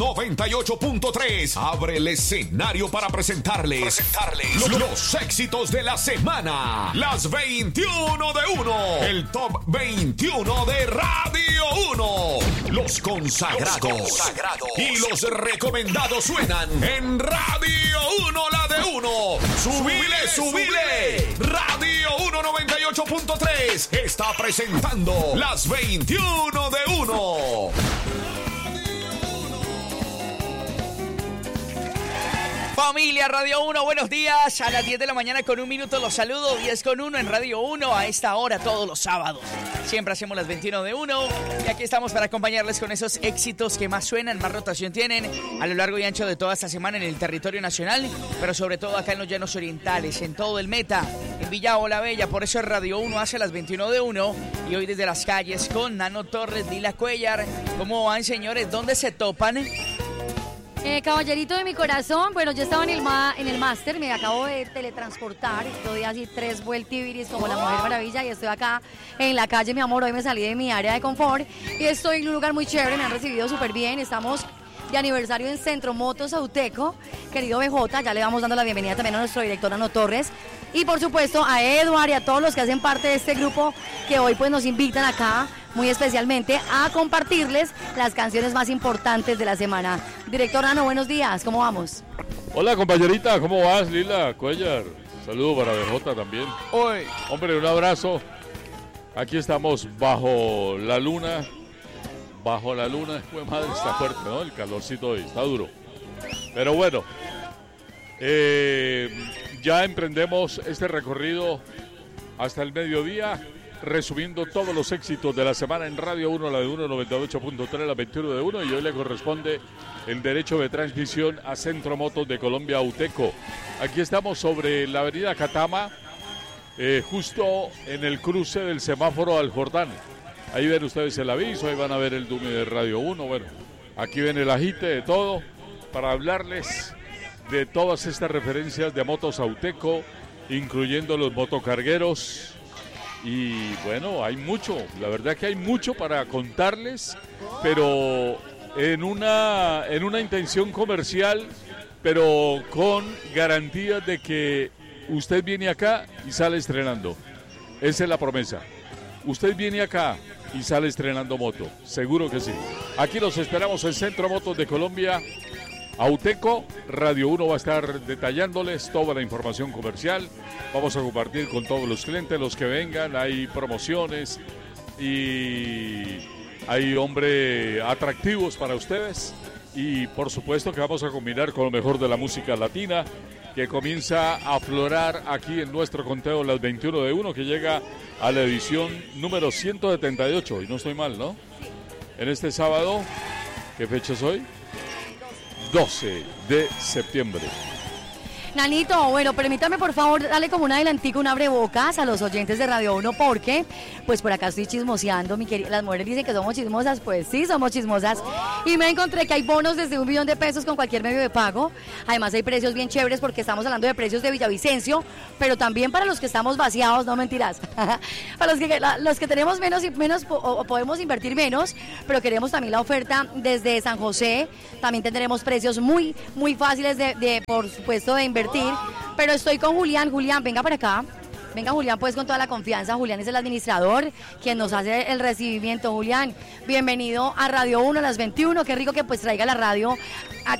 98.3 abre el escenario para presentarles los éxitos de la semana. Las 21 de 1. El top 21 de Radio 1. Los consagrados. Y los recomendados suenan en Radio 1, la de 1. ¡Subile! Radio 1 98.3 está presentando las 21 de 1. Familia Radio 1, buenos días. A las 10 de la mañana con 1 minuto los saludo. 10 con 1 en Radio 1 a esta hora todos los sábados. Siempre hacemos las 21 de 1 y aquí estamos para acompañarles con esos éxitos que más suenan, más rotación tienen a lo largo y ancho de toda esta semana en el territorio nacional, pero sobre todo acá en los llanos orientales, en todo el Meta, en Villavo La Bella. Por eso Radio 1 hace las 21 de 1 y hoy desde las calles con Nano Torres, Lila Cuellar. ¿Cómo van, señores? ¿Dónde se topan? Caballerito de mi corazón, bueno, yo estaba en el máster, me acabo de teletransportar, doy así 3 vueltiviris como la Mujer Maravilla y estoy acá en la calle, mi amor. Hoy me salí de mi área de confort y estoy en un lugar muy chévere, me han recibido súper bien. Estamos de aniversario en Centro Motos Auteco, querido BJ, ya le vamos dando la bienvenida también a nuestro director Nano Torres y por supuesto a Eduard y a todos los que hacen parte de este grupo que hoy pues nos invitan acá muy especialmente a compartirles las canciones más importantes de la semana. Director Nano, buenos días, ¿cómo vamos? Hola compañerita, ¿cómo vas? Lila Cuellar, saludo para BJ también. Hoy. Hombre, un abrazo. Aquí estamos bajo la luna. Bajo la luna, pues madre, está fuerte, ¿no? El calorcito hoy, está duro. Pero bueno, ya emprendemos este recorrido hasta el mediodía, resumiendo todos los éxitos de la semana en Radio 1, la de 198.3, la 21 de 1, y hoy le corresponde el derecho de transmisión a Centro Motos de Colombia Auteco. Aquí estamos sobre la avenida Catama, justo en el cruce del semáforo al Jordán. Ahí ven ustedes el aviso, ahí van a ver el dummy de Radio 1. Bueno, aquí ven el agite de todo para hablarles de todas estas referencias de motos Auteco, incluyendo los motocargueros. Y bueno, hay mucho, la verdad que hay mucho para contarles, pero en una intención comercial, pero con garantías de que usted viene acá y sale estrenando. Esa es la promesa. Usted viene acá y sale estrenando moto, seguro que sí. Aquí los esperamos en Centro Motos de Colombia Auteco. Radio 1 va a estar detallándoles toda la información comercial. Vamos a compartir con todos los clientes, los que vengan. Hay promociones y hay, hombre, atractivos para ustedes. Y por supuesto que vamos a combinar con lo mejor de la música latina, que comienza a aflorar aquí en nuestro conteo las 21 de 1, que llega a la edición número 178. Y no estoy mal, ¿no? En este sábado, ¿qué fecha es hoy? 12 de septiembre. Nanito, bueno, permítame por favor darle como un adelantico, un abrebocas a los oyentes de Radio 1 porque, pues por acá estoy chismoseando, mi querida. Las mujeres dicen que somos chismosas, pues sí, somos chismosas. Y me encontré que hay bonos desde $1 millón con cualquier medio de pago. Además hay precios bien chéveres porque estamos hablando de precios de Villavicencio, pero también para los que estamos vaciados, no mentiras. Para los que tenemos menos o podemos invertir menos, pero queremos también la oferta desde San José. También tendremos precios muy fáciles de por supuesto, de invertir. Pero estoy con Julián. Julián, venga para acá. Venga, Julián, pues con toda la confianza. Julián es el administrador, quien nos hace el recibimiento. Julián, bienvenido a Radio 1 a las 21. Qué rico que pues traiga la radio